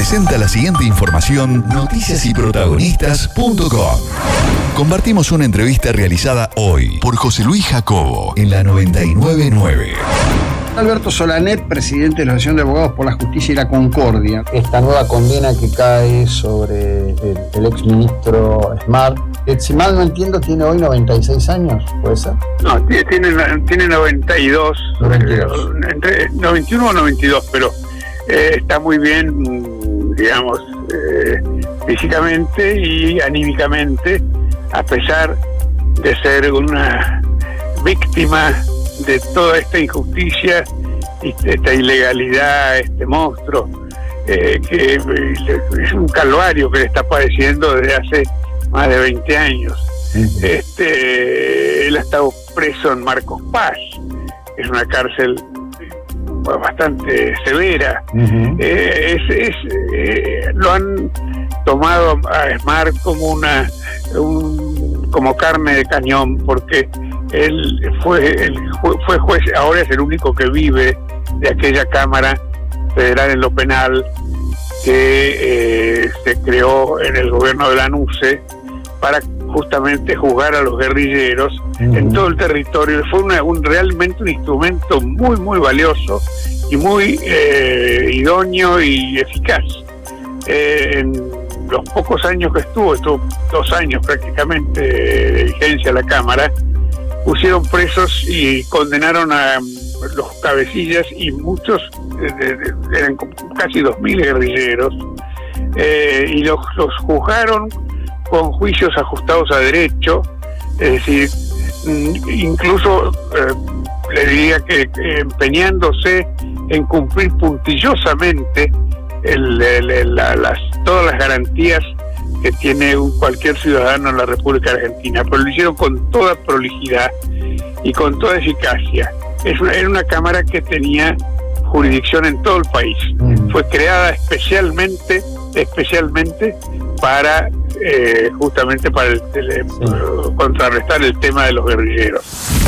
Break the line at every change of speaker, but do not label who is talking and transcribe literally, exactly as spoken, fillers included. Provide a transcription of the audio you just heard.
presenta la siguiente información noticias y protagonistas punto com. Compartimos una entrevista realizada hoy por José Luis Jacobo en la noventa y nueve punto nueve.
Alberto Solanet, presidente de la Asociación de Abogados por la Justicia y la Concordia.
Esta nueva condena que cae sobre el, el exministro Smart, que si mal no entiendo tiene hoy noventa y seis años, ¿puede ser?
No, tiene, tiene noventa y dos,
noventa y dos.
Eh, entre noventa y uno o noventa y dos, pero eh, está muy bien, digamos, eh, físicamente y anímicamente, a pesar de ser una víctima de toda esta injusticia, esta ilegalidad, este monstruo, eh, que es un calvario que le está padeciendo desde hace más de veinte años. Uh-huh. Este, él ha estado preso en Marcos Paz, es una cárcel bastante severa. Uh-huh. eh, es, es, eh, lo han tomado a Smart como una un, como carne de cañón, porque él fue, él fue juez, ahora es el único que vive de aquella Cámara Federal en lo penal que eh, se creó en el gobierno de la N U C E para justamente juzgar a los guerrilleros uh-huh. en todo el territorio. Fue una, un, realmente un instrumento muy, muy valioso y muy eh, idóneo y eficaz. Eh, en los pocos años que estuvo, estuvo dos años prácticamente de vigencia la Cámara, pusieron presos y condenaron a los cabecillas y muchos, de, de, de, eran casi dos mil guerrilleros, eh, y los, los juzgaron con juicios ajustados a derecho, es decir, incluso eh, le diría que, que empeñándose en cumplir puntillosamente el, el, el, la, las, todas las garantías que tiene un, cualquier ciudadano en la República Argentina, pero lo hicieron con toda prolijidad y con toda eficacia. Es una, era una cámara que tenía jurisdicción en todo el país. Mm. Fue creada especialmente, especialmente para eh, justamente para el, el, sí. contrarrestar el tema de los guerrilleros.